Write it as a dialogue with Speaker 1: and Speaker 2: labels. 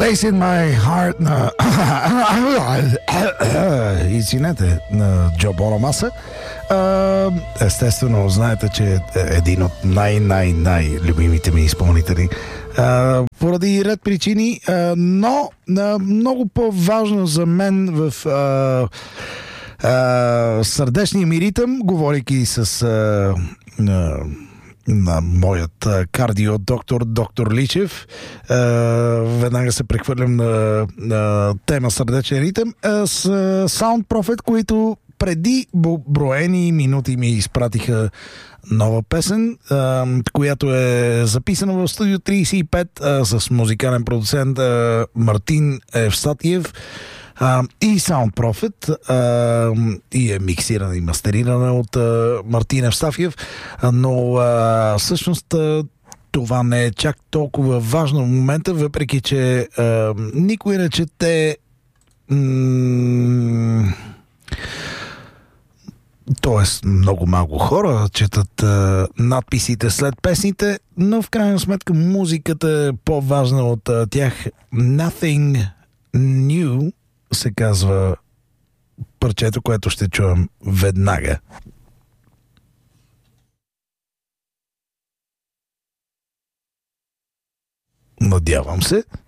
Speaker 1: Place in My Heart на извинете, на Джо Бонамаса. Естествено, знаете, че е един от най-любимите ми изпълнители. Поради ред причини, но много по-важно за мен в сърдечния ми ритъм, говорейки с на моят кардио доктор Личев, веднага се прехвърлям на тема сърдечен ритъм с Sound Prophet, които преди броени минути ми изпратиха нова песен, която е записана в студио 35 с музикален продуцент Мартин Евстатиев и Sound Prophet, и е миксирана и мастерирана от Мартин Евстафиев, но всъщност това не е чак толкова важно в момента, въпреки че никой не чете тоест много малко хора четат надписите след песните, но в крайна сметка музиката е по-важна от тях. Nothing New се казва парчето, което ще чуем веднага. Надявам се.